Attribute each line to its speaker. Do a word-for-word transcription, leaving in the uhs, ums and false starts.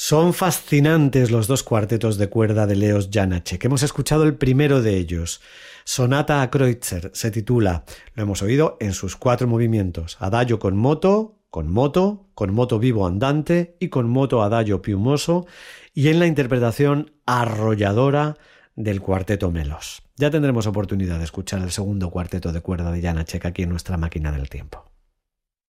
Speaker 1: Son fascinantes los dos cuartetos de cuerda de Leos Janáček. Hemos escuchado el primero de ellos. Sonata a Kreutzer se titula. Lo hemos oído en sus cuatro movimientos. Adagio con moto, con moto, con moto vivo andante y con moto adagio piumoso, y en la interpretación arrolladora del cuarteto Melos. Ya tendremos oportunidad de escuchar el segundo cuarteto de cuerda de Janáček aquí en nuestra máquina del tiempo.